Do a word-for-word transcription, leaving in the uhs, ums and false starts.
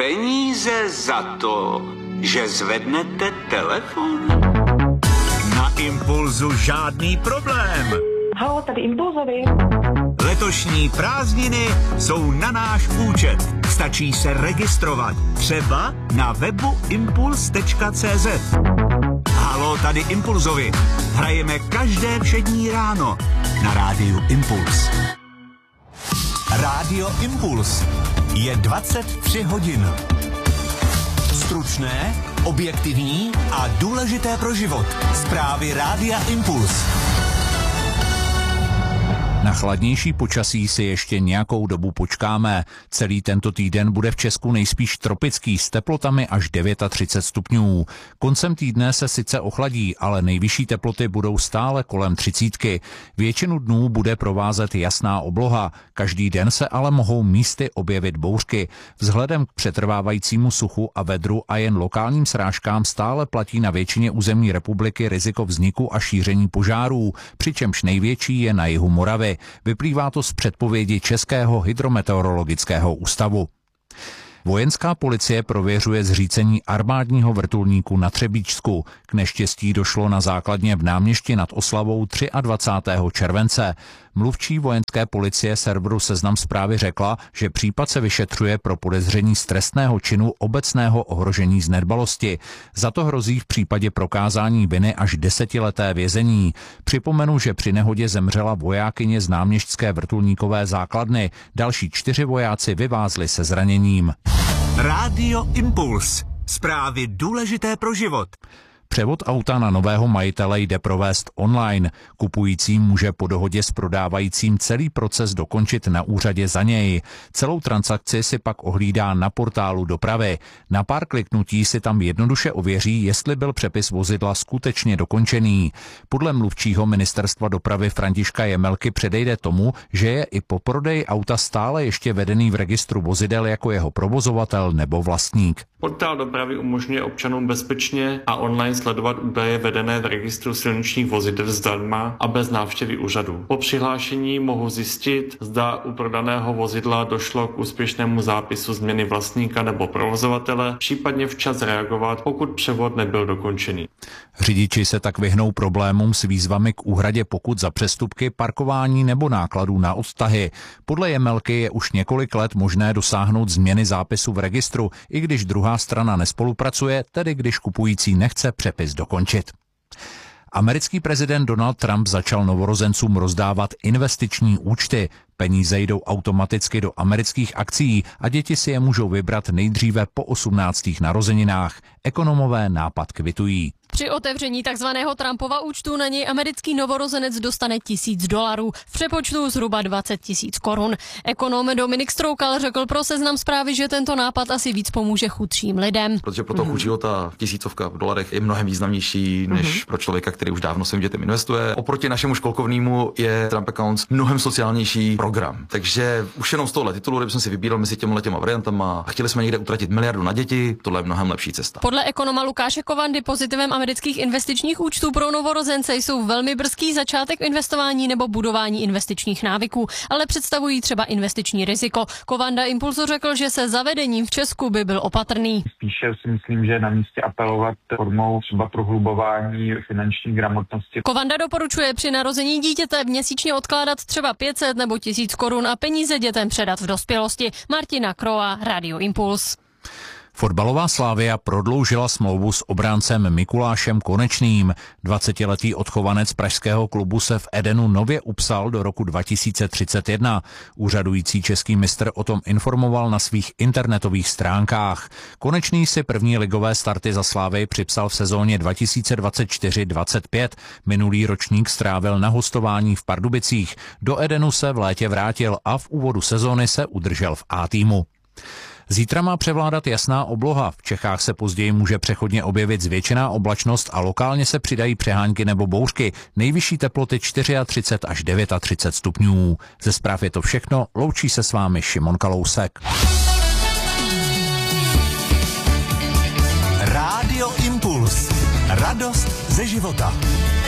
peníze za to, že zvednete telefon? Na Impulzu žádný problém. Halo, tady Impulzovi. Letošní prázdniny jsou na náš účet. Stačí se registrovat. Třeba na webu impuls tečka cé zet. Halo, tady Impulzovi. Hrajeme každé všední ráno na rádiu Impuls. Rádio Impuls. Je dvacet tři hodin. Stručné, objektivní a důležité pro život. Zprávy Rádia Impuls. Na chladnější počasí si ještě nějakou dobu počkáme. Celý tento týden bude v Česku nejspíš tropický s teplotami až třicet devět stupňů. Koncem týdne se sice ochladí, ale nejvyšší teploty budou stále kolem třicítky. Většinu dnů bude provázet jasná obloha. Každý den se ale mohou místy objevit bouřky. Vzhledem k přetrvávajícímu suchu a vedru a jen lokálním srážkám stále platí na většině území republiky riziko vzniku a šíření požárů, přičemž největší je na jihu Moravy. Vyplývá to z předpovědi Českého hydrometeorologického ústavu. Vojenská policie prověřuje zřícení armádního vrtulníku na Třebíčsku. K neštěstí došlo na základně v Náměšti nad Oslavou dvacátého třetího července. Mluvčí vojenské policie serveru Seznam Zprávy řekla, že případ se vyšetřuje pro podezření z trestného činu obecného ohrožení z nedbalosti. Za to hrozí v případě prokázání viny až desetileté vězení. Připomenu, že při nehodě zemřela vojákyně z náměšťské vrtulníkové základny. Další čtyři vojáci vyvázli se zraněním. Rádio Impuls. Zprávy důležité pro život. Převod auta na nového majitele jde provést online. Kupující může po dohodě s prodávajícím celý proces dokončit na úřadě za něj. Celou transakci si pak ohlídá na portálu dopravy. Na pár kliknutí si tam jednoduše ověří, jestli byl přepis vozidla skutečně dokončený. Podle mluvčího ministerstva dopravy Františka Jemelky předejde tomu, že je i po prodeji auta stále ještě vedený v registru vozidel jako jeho provozovatel nebo vlastník. Portál dopravy umožňuje občanům bezpečně a online sledovat údaje vedené v registru silničních vozidel zdarma a bez návštěvy úřadu. Po přihlášení mohu zjistit, zda u prodaného vozidla došlo k úspěšnému zápisu změny vlastníka nebo provozovatele, případně včas reagovat, pokud převod nebyl dokončený. Řidiči se tak vyhnou problémům s výzvami k úhradě pokut za přestupky, parkování nebo nákladů na odtahy. Podle Jemelky je už několik let možné dosáhnout změny zápisu v registru, i když druhá strana nespolupracuje, tedy když kupující nechce přepis dokončit. Americký prezident Donald Trump začal novorozencům rozdávat investiční účty. Peníze jdou automaticky do amerických akcií a děti si je můžou vybrat nejdříve po osmnáctých narozeninách. Ekonomové nápad kvitují. Při otevření takzvaného Trumpova účtu na něj americký novorozenec dostane tisíc dolarů, v přepočtu zhruba dvacet tisíc korun. Ekonom Dominik Stroukal řekl pro Seznam Zprávy, že tento nápad asi víc pomůže chudším lidem. Protože pro toho mm. chudšího ta tisícovka v dolarech je mnohem významnější než mm. pro člověka, který už dávno svým dětem investuje. Oproti našemu školkovnému je Trump Accounts mnohem sociálnější program. Takže už jenom z tohohle titulu, kdybychom si vybíral mezi těmi těma variantama, chtěli jsme někde utratit miliardu na děti, tohle je mnohem lepší cesta. Podle ekonoma Lukáše Kovandy pozitivem amerických investičních účtů pro novorozence jsou velmi brzký začátek investování nebo budování investičních návyků, ale představují třeba investiční riziko. Kovanda Impulsu řekl, že se zavedením v Česku by byl opatrný. Spíše si myslím, že je na místě apelovat formou třeba prohlubování finanční gramotnosti. Kovanda doporučuje při narození dítěte měsíčně odkládat třeba pět set nebo tisíc korun a peníze dětem předat v dospělosti. Martina Kroa, Radio Impuls. Fotbalová Slavia prodloužila smlouvu s obráncem Mikulášem Konečným. dvacetiletý odchovanec pražského klubu se v Edenu nově upsal do roku dva tisíce třicet jedna. Úřadující český mistr o tom informoval na svých internetových stránkách. Konečný si první ligové starty za Slavii připsal v sezóně dva tisíce dvacet čtyři dvacet pět. Minulý ročník strávil na hostování v Pardubicích. Do Edenu se v létě vrátil a v úvodu sezóny se udržel v A týmu. Zítra má převládat jasná obloha. V Čechách se později může přechodně objevit zvětšená oblačnost a lokálně se přidají přehánky nebo bouřky. Nejvyšší teploty třicet čtyři až třicet devět stupňů. Ze zpráv je to všechno. Loučí se s vámi Šimon Kalousek. Rádio Impuls. Radost ze života.